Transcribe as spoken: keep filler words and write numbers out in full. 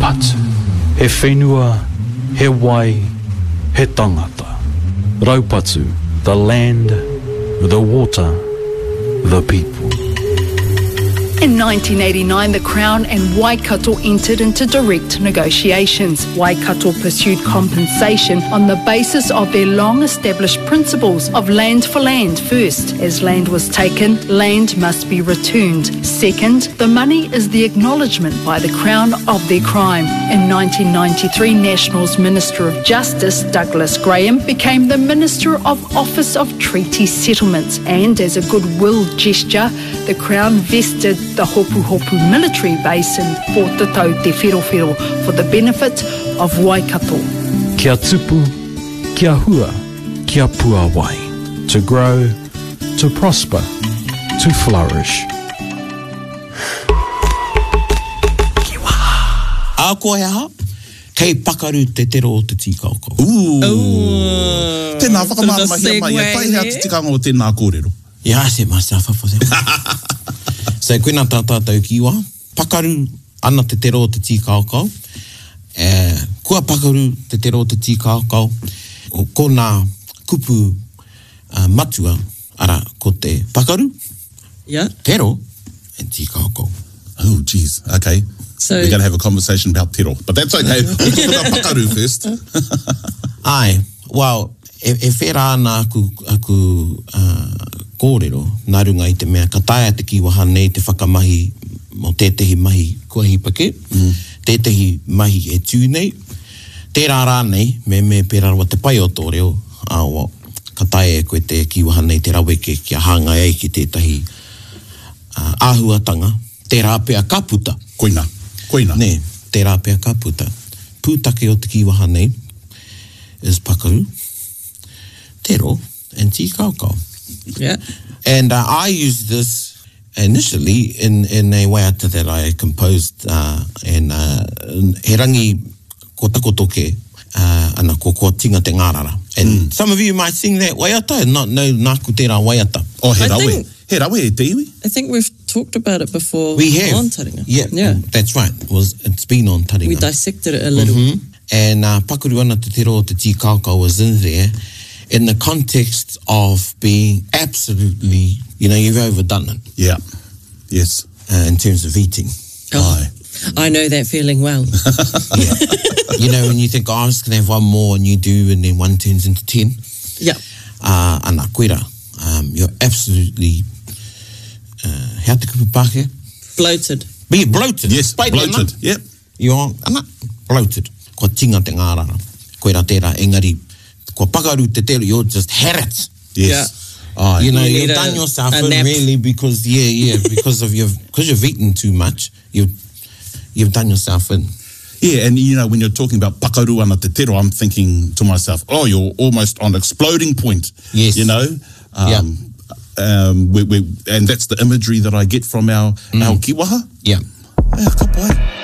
Raupatu. He whenua, he wai, he tangata. Raupatu, the land, the water, the people. In nineteen eighty-nine, the Crown and Waikato entered into direct negotiations. Waikato pursued compensation on the basis of their long-established principles of land for land first. As land was taken, land must be returned. Second, the money is the acknowledgement by the Crown of their crime. In nineteen ninety-three, National's Minister of Justice, Douglas Graham, became the Minister of Office of Treaty Settlements, and as a goodwill gesture, the Crown vested the Hopu Hopu military base in Fort Tau Te Wherowhero for the benefit of Waikato. Kia tupu, kia hua, kia pua wai. To grow, to prosper, to flourish. A koe aha, kei pakaru te tero o te tīkaukau. Ooh. Tēnā whakamāramahi mai, e pai hea te tikanga o tēnā kōrero. Ia, se myself for them. So, koina tā tātou kiwa, pakaru ana te tero o te tīkaukau, e, kua pakaru te tero o te tīkaukau, o ko nā kupu uh, matua, ara, ko te pakaru, yeah. tero, and tīkaukau. Oh, geez, okay. So, we're going to have a conversation about tero, but that's okay. We'll talk about pakaru first. Ai, well, e, e whera ana aku, aku uh, kōrero, nā runga i te mea, ka taia te kiwaha nei te whakamahi mo tētehi mahi kua hipake, mm. tētehi mahi e tū nei, tērā rā nei, me me pērarwa te pai o tō reo, awa, ka taia e koe te kiwaha nei te raweke kia hanga ei ki tētahi uh, āhuatanga, tērā pēa ka puta. Koina, koina. Ne, tērā pēa ka puta. Pūtake o te kiwaha nei is pakaru, tero, and tīkaukau. Yeah. And uh, I used this initially in, in a waiata that I composed uh, and uh, he rangi ko takotoke uh, ana ko ko tinga te ngārara. And mm. some of you might sing that waiata and not know nāku tērā waiata. Oh, he I rawe. think- He rawe e te iwi. I think we've talked about it before. We have. On Taringa. Yeah, yeah. that's right. It was, it's been on Taringa. We dissected it a little. Mm-hmm. And uh, pakuru ana te tero o te tīkaukau was in there in the context of being absolutely, you know, you've overdone it. Yeah, yes. Uh, in terms of eating. Oh, Aye. I know that feeling well. Yeah. You know, when you think, oh, I'm just going to have one more, and you do, and then one turns into ten. Yeah. Uh, ana koera, um, you're absolutely, uh, hea te kupu pāke? Bloated. Be bloated. Yes, Pai bloated. tēnā. Yep. You're ana, bloated. Ko tinga te ngārara. Koera tērā, engari, ko pakaru te tero, you're just had it. Yes. Oh, you know, You you've need done a- yourself a in nap. really because, yeah, yeah, because of your, because you've eaten too much, you've, you've done yourself in. Yeah, and you know, when you're talking about pakaru ana te tero, I'm thinking to myself, oh, you're almost on exploding point. Yes. You know? Um, Yeah. Um, we, we, and that's the imagery that I get from our, Mm. our kiwaha. Yeah. Yeah, ka pai.